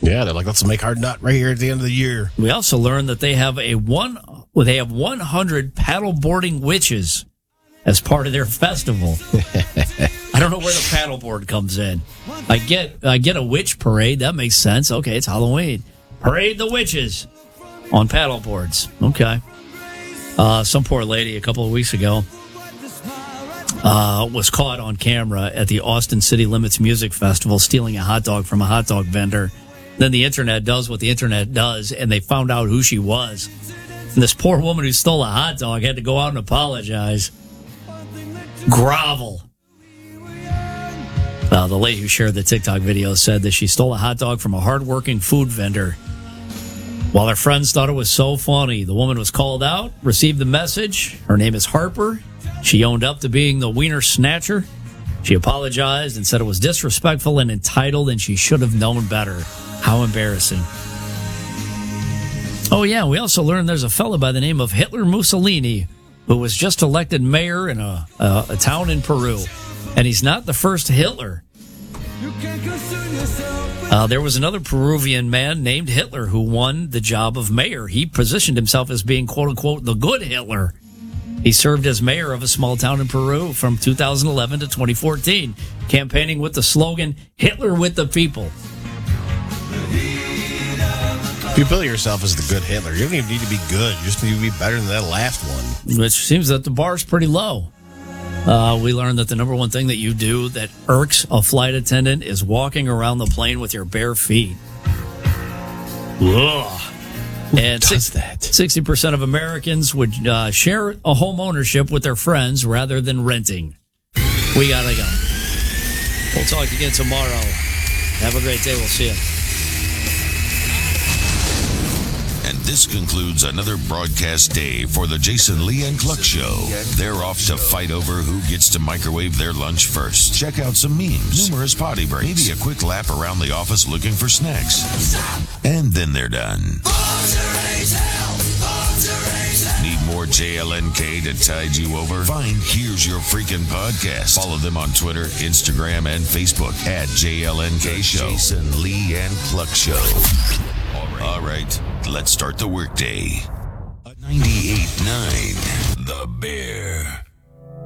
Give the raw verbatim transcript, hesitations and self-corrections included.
Yeah, they're like, let's make our nut right here at the end of the year. We also learned that they have a one, well, they have one hundred paddleboarding witches as part of their festival. I don't know where the paddleboard comes in. I get, I get a witch parade. That makes sense. Okay, it's Halloween. Parade the witches on paddleboards. Okay. Uh, some poor lady a couple of weeks ago uh, was caught on camera at the Austin City Limits Music Festival stealing a hot dog from a hot dog vendor. Then the internet does what the internet does, and they found out who she was. And this poor woman who stole a hot dog had to go out and apologize. Grovel. Uh, the lady who shared the TikTok video said that she stole a hot dog from a hardworking food vendor. While her friends thought it was so funny, the woman was called out, received the message. Her name is Harper. She owned up to being the wiener snatcher. She apologized and said it was disrespectful and entitled, and she should have known better. How embarrassing. Oh, yeah, we also learned there's a fellow by the name of Hitler Mussolini who was just elected mayor in a, a, a town in Peru. And he's not the first Hitler. Uh, there was another Peruvian man named Hitler who won the job of mayor. He positioned himself as being, quote-unquote, the good Hitler. He served as mayor of a small town in Peru from two thousand eleven to twenty fourteen, campaigning with the slogan, Hitler with the people. If you bill yourself as the good Hitler, you don't even need to be good. You just need to be better than that last one. Which seems that the bar's pretty low. Uh, we learned that the number one thing that you do that irks a flight attendant is walking around the plane with your bare feet. Ugh. Who and does six, that? sixty percent of Americans would uh, share a home ownership with their friends rather than renting. We gotta go. We'll talk again tomorrow. Have a great day. We'll see you. And this concludes another broadcast day for the Jason Lee and Cluck Show. They're off to fight over who gets to microwave their lunch first. Check out some memes, numerous potty breaks, maybe a quick lap around the office looking for snacks. And then they're done. Need more J L N K to tide you over? Find Here's Your Freaking Podcast. Follow them on Twitter, Instagram, and Facebook at J L N K Show. Jason Lee and Cluck Show. All right, let's start the workday. ninety-eight point nine The Bear.